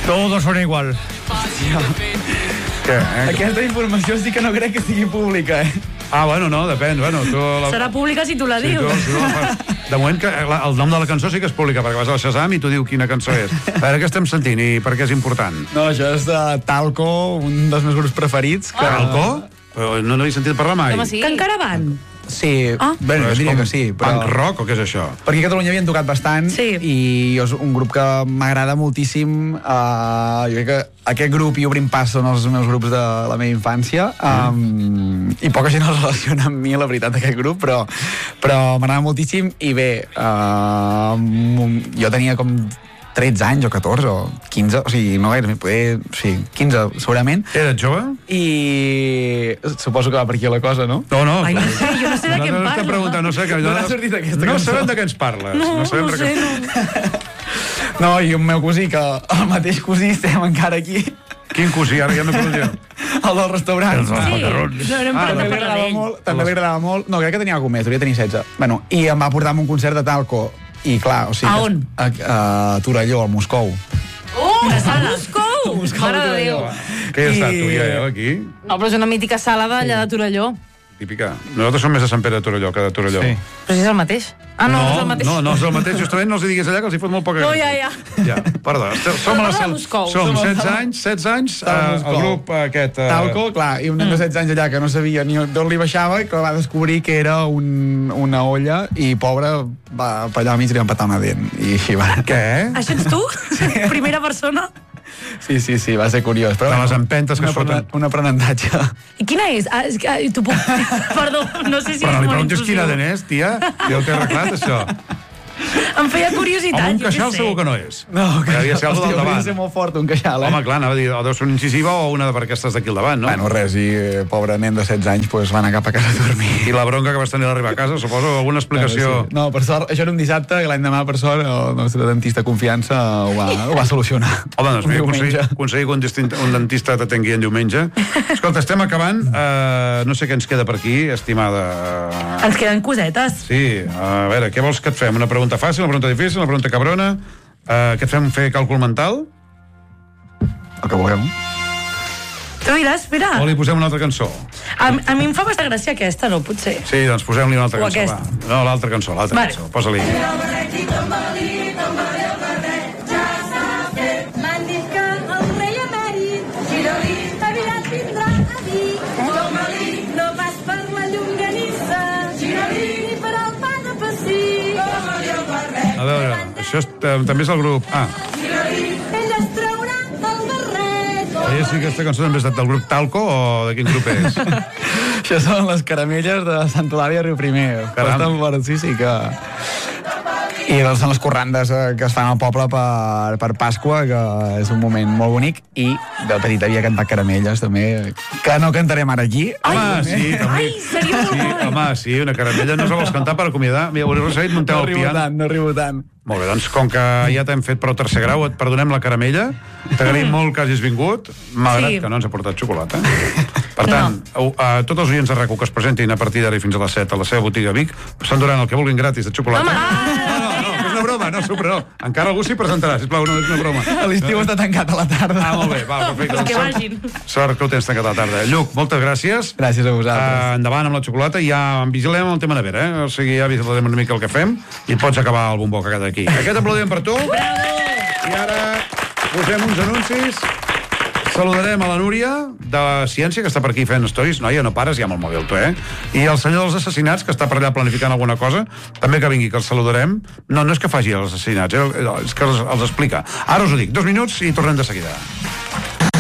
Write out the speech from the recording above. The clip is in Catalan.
Todos son igual. Aquesta informació sí que no crec que sigui pública, Bueno, no, depèn. Serà pública si tu la dius. De moment, el nom de la cançó sí que és pública, perquè vas al Shazam i tu diu quina cançó és. A veure, què estem sentint i per què és important? No, això és de Talco, un dels meus grups preferits. Talco? No n'he sentit parlar mai. Que encara van? Sí, bé, jo diria que sí. Punk rock o què és això? Perquè a Catalunya havien tocat bastant i és un grup que m'agrada moltíssim. Jo crec que aquest grup i Obrim Pas són els meus grups de la meva infància i poca gent els relaciona amb mi, la veritat, aquest grup, però m'agrada moltíssim i bé, jo tenia com 13 anys o 14 o 15, o sigui, no gaire, poder, sí, 15 segurament. Eres jove? I suposo que va per aquí la cosa, no? No. Ai, no sé, jo no sé de què em parles. No sabem de què ens parles. No sé, No, i un meu cosí, que el mateix cosí estem encara aquí. Quin cosí? Ara ja no coneixem. El del restaurant. També li agradava molt. No, crec que tenia alguna més, hauria de tenir 16. Bueno, i em va portar a un concert de Talco. I clar, o sigui... A on? A Torelló, al Moscou. Una sala? Moscou! Mare de Déu. Què hi ha estat, tu, ja, aquí? No, però és una mítica sala d'allà de Torelló. Típica. Nosaltres som més de Sant Pere de Torelló que de Torelló. Sí. Però si és el mateix. No és el mateix. No és el mateix. Justament no els hi diguis allà que els hi fot molt poca gràcia. Ja, perdó. Som a la Moscou. Som 16 anys, el grup aquest... Talco, clar, i un nen de 16 anys allà que no sabia ni d'on li baixava i que va descobrir que era una olla i, pobre, va per allà al mig i li va empatar una dent. I així va. Què? Això ets tu? Primera persona? Sí, va ser curiós. Però de les empentes que es foten. Un aprenentatge. I quina és? Tu puc... Perdó, no sé si és molt preguntes intrusiu. quina dent és, tia? Ja ho t'he arreglat, això. Em feia curiositat. Home, un queixal segur que no és. No, devia ser el del davant. Hauria de ser molt fort, un queixal, Home, clar, anava a dir, o deu ser una incisiva o una per aquestes d'aquí al davant, no? Bueno, res, i pobre nen de 16 anys va anar cap a casa a dormir. I la bronca que vas tenir a l'arribar a casa, suposo, alguna explicació... Sí. No, per sort, això era un dissabte i l'endemà, per sort, el nostre dentista de confiança ho va solucionar. Home, doncs aconseguir que un dentista t'atengui en diumenge. Escolta, estem acabant. No sé què ens queda per aquí, estimada... Ens queden cosetes. Sí, a veure, què vols que et fem? Una pregunta fàcil, una pregunta difícil, una pregunta cabrona? Que et fem fer càlcul mental? El que vulguem. Tu diràs, mira. O li posem una altra cançó? A mi em fa bastant gràcia aquesta, no? Potser. Sí, doncs posem-li una altra O cançó. aquesta. No, l'altra cançó, cançó. Posa-li. M'han dit que el rei emèrit Girolí aviat vindrà a dir no pas per la llonganissa Girolí ni per al pa de passi. A veure, això també és el grup... Ell es traurà del barret. Sí, aquesta cançó també ha estat del grup Talco o de quin grup és? Això són les caramelles de Sant Eulàlia Riu Primer. Caram. Sí, que... I doncs són les corrandes que es fan al poble per Pasqua, que és un moment molt bonic, i de petit havia cantat caramelles, també, que no cantarem ara aquí. Home, sí, també. Ai, seria molt Sí, home, sí, una caramella no se vols cantar per acomiadar. Mira, Boris Rossell, munteu el piano. No arribo tant. Molt bé, doncs com que ja t'hem fet prou tercer grau, et perdonem la caramella. T'agraïm molt que hagis vingut, malgrat que no ens ha portat xocolata. Per tant, a tots els oients de RAC1 que es presentin a partir d'ara i fins a les 7 a la seva botiga Vic, s'enduran el que vulguin gratis de xocolata. No, és una broma, no. Encara algú s'hi presentarà, sisplau, no és una broma. A l'estiu està tancat a la tarda. Molt bé, perfecte. Que vagin. Sort que ho tens tancat a la tarda. Lluc, moltes gràcies. Gràcies a vosaltres. Endavant amb la xocolata, ja en vigilem el tema nevera, O sigui, ja vigilem una mica el que fem i pots acabar el bombó que queda aquí. Aquest aplaudiment per tu. I ara posem uns anuncis. Saludarem a la Núria, de Ciència, que està per aquí fent stories. Noia, no pares ja amb el mòbil, tu, I el senyor dels assassinats, que està per allà planificant alguna cosa, també que vingui, que els saludarem. No és que faci els assassinats, és que els explica. Ara us ho dic, 2 minuts i tornem de seguida.